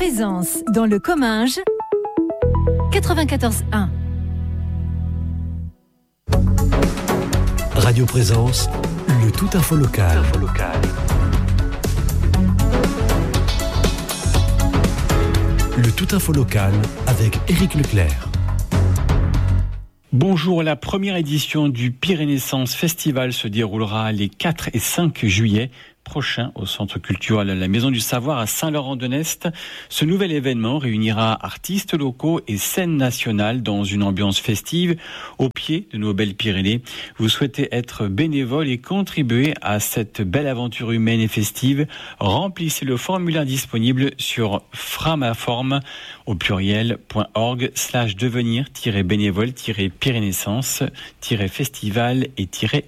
Présence dans le Comminges 94.1. Radio Présence, le tout info local. Le tout info local avec Éric Leclerc. Bonjour, la première édition du Pyrénéessence Festival se déroulera les 4 et 5 juillet prochains au Centre culturel La Maison du Savoir à Saint-Laurent-de-Nest. Ce nouvel événement réunira artistes locaux et scènes nationales dans une ambiance festive au pied de nos belles Pyrénées. Vous souhaitez être bénévole et contribuer à cette belle aventure humaine et festive? Remplissez le formulaire disponible sur framaform au pluriel.org/devenir-bénévole-pyrénéessence-festival et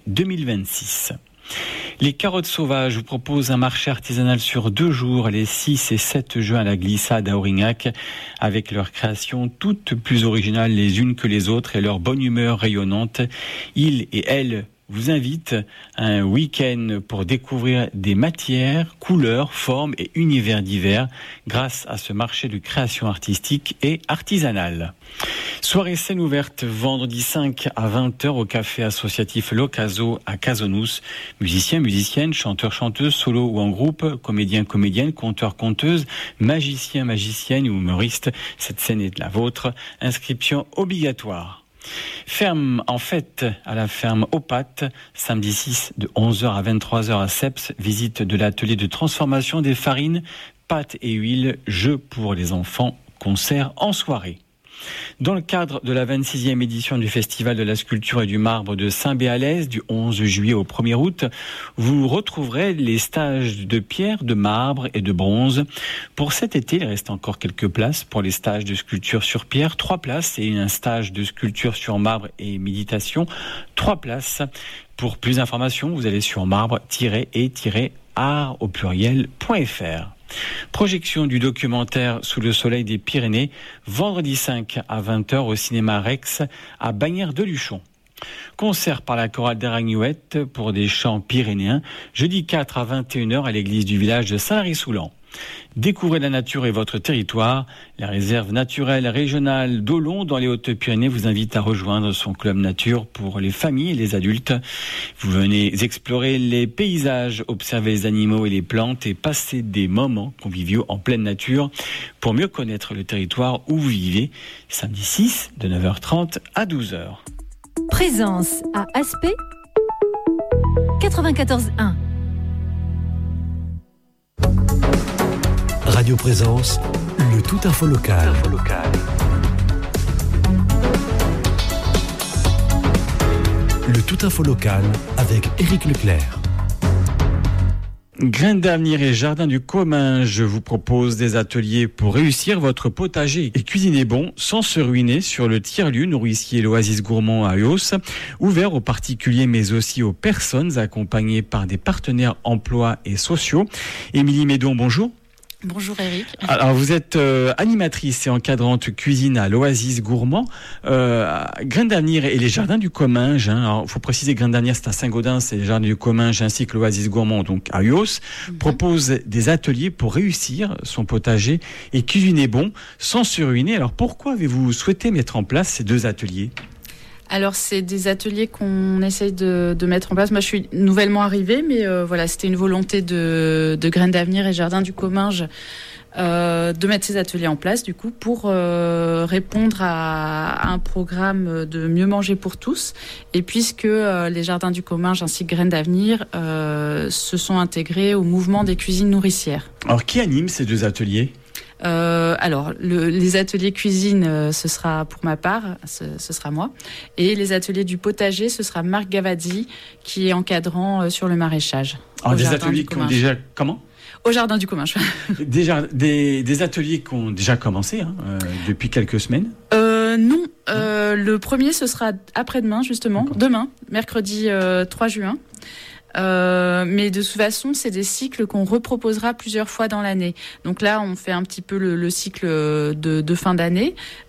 -2026. Les Carottes Sauvages vous proposent un marché artisanal sur 2 jours, les 6 et 7 juin à la Glissade à Aurignac, avec leurs créations toutes plus originales les unes que les autres et leur bonne humeur rayonnante. Ils et elles vous invitent à un week-end pour découvrir des matières, couleurs, formes et univers divers grâce à ce marché de création artistique et artisanale. Soirée scène ouverte vendredi 5 à 20h au café associatif L'Ocaso à Casonous. Musiciens, musiciennes, chanteurs, chanteuses, solo ou en groupe, comédiens, comédiennes, conteurs, conteuses, magiciens, magiciennes ou humoristes. Cette scène est la vôtre. Inscription obligatoire. Ferme en fête à la ferme Opat, samedi 6 de 11h à 23h à Seps, visite de l'atelier de transformation des farines, pâtes et huiles, jeux pour les enfants, concert en soirée. Dans le cadre de la 26e édition du Festival de la sculpture et du marbre de Saint-Béalès, du 11 juillet au 1er août, vous retrouverez les stages de pierre, de marbre et de bronze. Pour cet été, il reste encore quelques places pour les stages de sculpture sur pierre, 3 places, et un stage de sculpture sur marbre et méditation, 3 places. Pour plus d'informations, vous allez sur marbre-et-art au pluriel.fr. Projection du documentaire Sous le soleil des Pyrénées, vendredi 5 à 20h au cinéma Rex à Bagnères-de-Luchon. Concert par la chorale d'Aragnouette pour des chants pyrénéens, jeudi 4 à 21h à l'église du village de Saint-Lary-Soulan. Découvrez la nature et votre territoire. La réserve naturelle régionale d'Olon dans les Hautes-Pyrénées vous invite à rejoindre son club nature pour les familles et les adultes. Vous venez explorer les paysages, observer les animaux et les plantes et passer des moments conviviaux en pleine nature pour mieux connaître le territoire où vous vivez. Samedi 6 de 9h30 à 12h. Présence à Aspet 94.1. Radio Présence, le tout info local. Le tout info local avec Éric Leclerc. Graines d'avenir et Jardin du Comminges, je vous propose des ateliers pour réussir votre potager et cuisiner bon sans se ruiner sur le tiers-lieu nourricier l'Oasis Gourmand à Eos, ouvert aux particuliers mais aussi aux personnes accompagnées par des partenaires emploi et sociaux. Émilie Médon, bonjour. Bonjour Eric. Alors vous êtes animatrice et encadrante cuisine à l'Oasis Gourmand. Graines d'avenir et les Jardins du Comminges. Alors faut préciser, Graines d'avenir c'est à Saint-Gaudens, c'est les Jardins du Comminges ainsi que l'Oasis Gourmand donc à Uos, propose des ateliers pour réussir son potager et cuisiner bon sans se ruiner. Alors pourquoi avez-vous souhaité mettre en place ces 2 ateliers ? Alors, c'est des ateliers qu'on essaye de mettre en place. Moi, je suis nouvellement arrivée, mais voilà, c'était une volonté de Graines d'avenir et Jardin du Comminges de mettre ces ateliers en place, du coup, pour répondre à un programme de mieux manger pour tous. Et puisque les Jardins du Comminges ainsi que Graines d'avenir se sont intégrés au mouvement des cuisines nourricières. Alors, qui anime ces 2 ateliers ? Les ateliers cuisine, ce sera pour ma part, ce sera moi. Et les ateliers du potager, ce sera Marc Gavazzi, qui est encadrant sur le maraîchage. Alors, des ateliers qui ont déjà... Comment ? Au Jardin du Comminges. Déjà, des ateliers qui ont déjà commencé depuis quelques semaines ? Non. Le premier, ce sera après-demain, justement. D'accord. Demain, mercredi 3 juin. Mais de toute façon, c'est des cycles qu'on reproposera plusieurs fois dans l'année. Donc là, on fait un petit peu le cycle de fin d'année.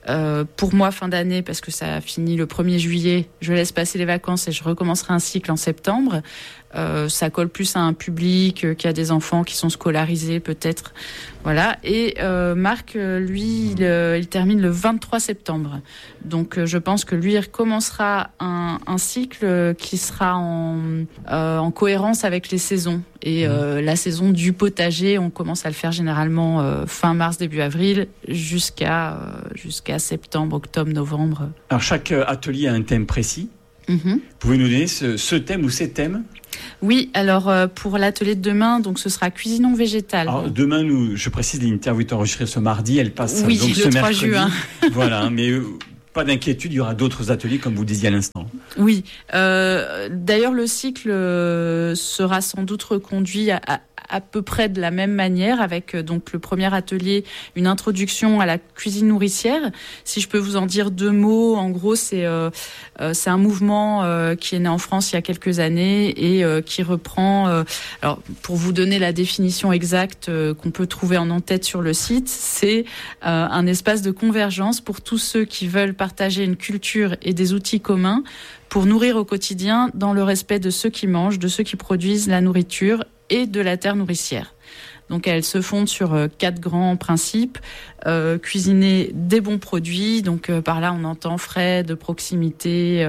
pour moi, fin d'année, parce que ça finit le 1er juillet, je laisse passer les vacances et je recommencerai un cycle en septembre. Ça colle plus à un public qui a des enfants qui sont scolarisés peut-être. Voilà. Et Marc, lui, il termine le 23 septembre. Donc je pense que lui, il recommencera un cycle qui sera en cohérence avec les saisons. Et la saison du potager, on commence à le faire généralement fin mars, début avril, jusqu'à septembre, octobre, novembre. Alors chaque atelier a un thème précis. Mm-hmm. Pouvez-vous nous donner ce thème ou ces thèmes ? Oui, alors pour l'atelier de demain, donc ce sera cuisinons végétal. Alors demain, je précise, l'interview est enregistrée ce mardi, elle passe donc le ce 3 mercredi. juin. Voilà, mais pas d'inquiétude, il y aura d'autres ateliers comme vous disiez à l'instant. Oui, d'ailleurs le cycle sera sans doute reconduit à peu près de la même manière avec donc le premier atelier, une introduction à la cuisine nourricière. Si je peux vous en dire 2 mots, en gros c'est un mouvement qui est né en France il y a quelques années et qui reprend. Alors pour vous donner la définition exacte qu'on peut trouver en en-tête sur le site, c'est un espace de convergence pour tous ceux qui veulent partager une culture et des outils communs pour nourrir au quotidien dans le respect de ceux qui mangent, de ceux qui produisent la nourriture et de la terre nourricière. Donc elle se fonde sur 4 grands principes. Cuisiner des bons produits, donc par là on entend frais, de proximité,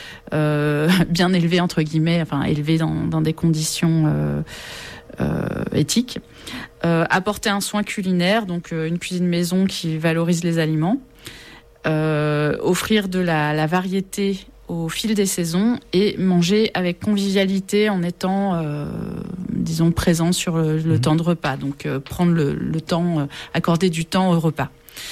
bien élevés entre guillemets, enfin élevés dans des conditions éthiques. Apporter un soin culinaire, donc une cuisine maison qui valorise les aliments. Offrir de la variété au fil des saisons et manger avec convivialité en étant, disons, présent sur le temps de repas. Donc, prendre le temps, accorder du temps au repas.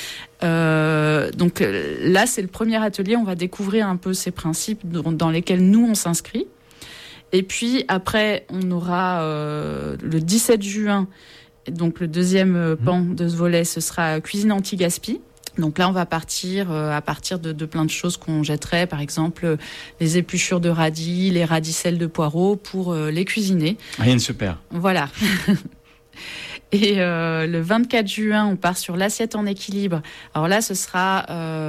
Donc là, c'est le premier atelier. On va découvrir un peu ces principes dans lesquels nous, on s'inscrit. Et puis, après, on aura le 17 juin, donc le deuxième pan de ce volet, ce sera cuisine anti-gaspi. Donc là, on va partir à partir de plein de choses qu'on jetterait, par exemple les épluchures de radis, les radicelles de poireaux pour les cuisiner. Rien ne se perd. Voilà. Et le 24 juin, on part sur l'assiette en équilibre. Alors là, ce sera,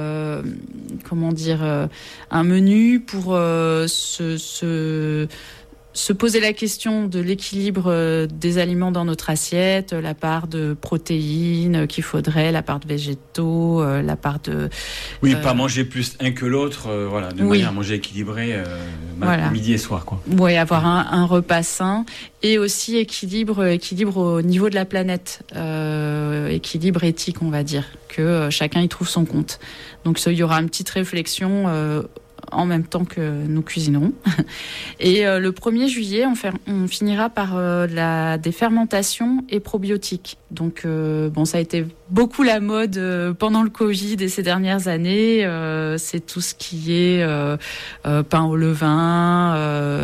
un menu pour se poser la question de l'équilibre des aliments dans notre assiette, la part de protéines qu'il faudrait, la part de végétaux, la part de... Oui, pas manger plus un que l'autre, de manière à manger équilibré midi et soir, quoi. Oui, avoir un repas sain et aussi équilibre au niveau de la planète, équilibre éthique, on va dire, que chacun y trouve son compte. Donc il y aura une petite réflexion en même temps que nous cuisinerons. Et le 1er juillet, on finira par des fermentations et probiotiques. Donc, ça a été beaucoup la mode pendant le Covid et ces dernières années. C'est tout ce qui est pain au levain,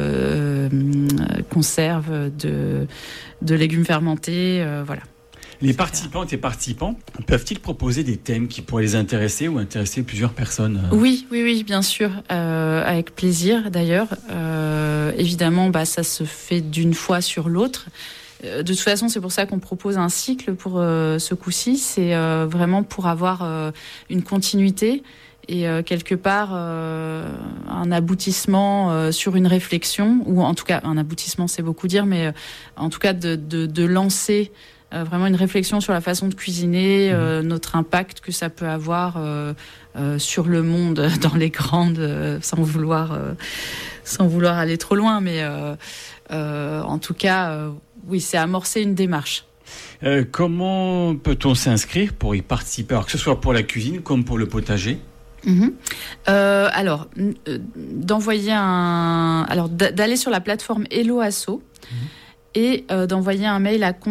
conserve de légumes fermentés, voilà. Les participantes et participants peuvent-ils proposer des thèmes qui pourraient les intéresser ou intéresser plusieurs personnes ? Oui, bien sûr, avec plaisir d'ailleurs. Évidemment, ça se fait d'une fois sur l'autre. De toute façon, c'est pour ça qu'on propose un cycle pour ce coup-ci. C'est vraiment pour avoir une continuité et quelque part un aboutissement sur une réflexion, ou en tout cas un aboutissement, c'est beaucoup dire, mais en tout cas de lancer vraiment une réflexion sur la façon de cuisiner, notre impact que ça peut avoir sur le monde dans les grandes, sans vouloir aller trop loin, mais en tout cas, oui, c'est amorcer une démarche. Comment peut-on s'inscrire pour y participer, alors que ce soit pour la cuisine comme pour le potager ? Alors, d'aller sur la plateforme Hello Asso. Et d'envoyer un mail à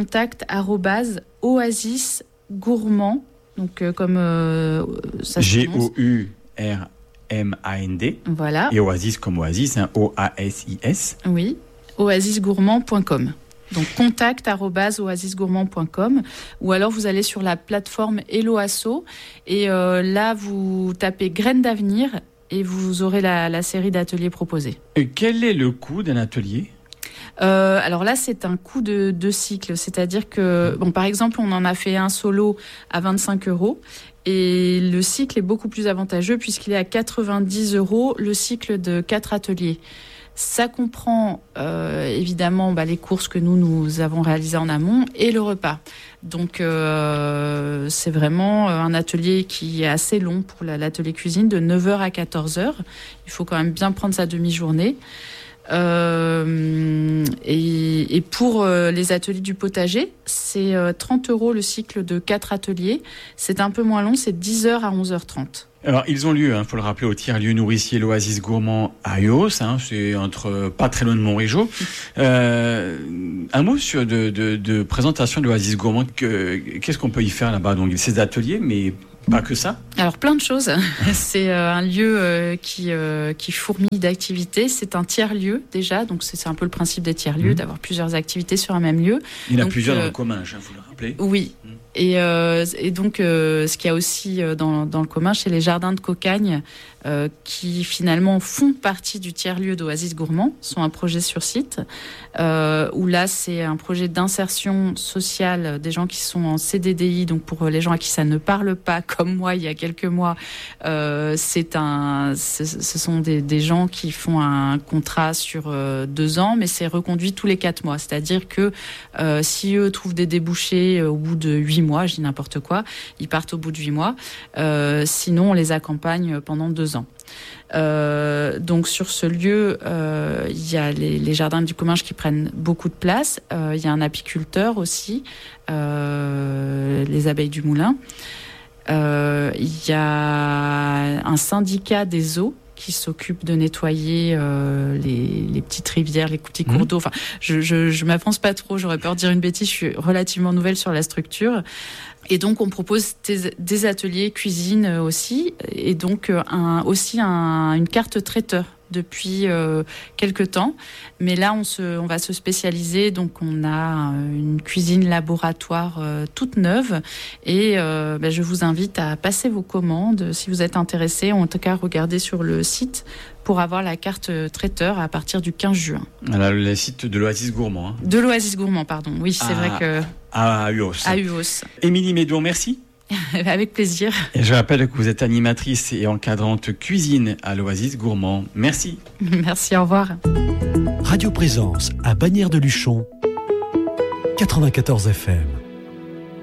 contact@oasisgourmand, donc comme ça se prononce. Gourmand. Voilà. Et Oasis comme Oasis, OASIS. Oui, oasisgourmand.com. Donc contact@oasisgourmand.com, ou alors vous allez sur la plateforme Hello Asso et là vous tapez Graines d'avenir et vous aurez la série d'ateliers proposés. Et quel est le coût d'un atelier ? Alors là, c'est un coût de cycle, c'est-à-dire que, par exemple, on en a fait un solo à 25 € Et le cycle est beaucoup plus avantageux puisqu'il est à 90 € le cycle de 4 ateliers. Ça comprend évidemment les courses que nous avons réalisées en amont et le repas. Donc c'est vraiment un atelier qui est assez long pour l'atelier cuisine, de 9h à 14h. Il faut quand même bien prendre sa demi-journée. Et pour les ateliers du potager, c'est 30 € le cycle de 4 ateliers. C'est un peu moins long, c'est 10h à 11h30. Alors, ils ont lieu, faut le rappeler, au tiers-lieu nourricier l'Oasis Gourmand à Uos, c'est pas très loin de Montrégeau. Un mot de présentation de l'Oasis Gourmand. Qu'est-ce qu'on peut y faire là-bas? Donc, ces ateliers, mais pas que ça. Alors, plein de choses. C'est un lieu qui fourmille d'activités. C'est un tiers-lieu déjà, donc c'est un peu le principe des tiers-lieux, d'avoir plusieurs activités sur un même lieu. Il y en a plusieurs dans le Comminges, faut le rappeler. Oui. Et donc, ce qu'il y a aussi dans le Comminges, c'est les jardins de Cocagne qui finalement font partie du tiers-lieu d'Oasis Gourmand, sont un projet sur site, où là c'est un projet d'insertion sociale des gens qui sont en CDDI, donc pour les gens à qui ça ne parle pas, comme moi il y a quelques mois, ce sont des gens qui font un contrat sur 2 ans, mais c'est reconduit tous les 4 mois, c'est-à-dire que si eux trouvent des débouchés au bout de 8 mois, je dis n'importe quoi, ils partent au bout de 8 mois, sinon on les accompagne pendant 2 ans. Donc sur ce lieu, il y a les jardins du Comminges qui prennent beaucoup de place. Il y a un apiculteur aussi, les abeilles du moulin. Il y a un syndicat des eaux qui s'occupe de nettoyer les petites rivières, les petits cours d'eau. Enfin, je m'avance pas trop, j'aurais peur de dire une bêtise, je suis relativement nouvelle sur la structure. Et donc, on propose des ateliers cuisine aussi, et donc une carte traiteur depuis quelques temps. Mais là, on va se spécialiser. Donc, on a une cuisine laboratoire toute neuve. Et je vous invite à passer vos commandes si vous êtes intéressés. En tout cas, regardez sur le site pour avoir la carte traiteur à partir du 15 juin. Alors, le site de l'Oasis Gourmand. De l'Oasis Gourmand, pardon. Oui, c'est vrai que... À Uos. À Uos. Émilie Médour, merci. Avec plaisir. Et je rappelle que vous êtes animatrice et encadrante cuisine à l'Oasis Gourmand. Merci. Merci, au revoir. Radio Présence à Bagnères de Luchon, 94 FM.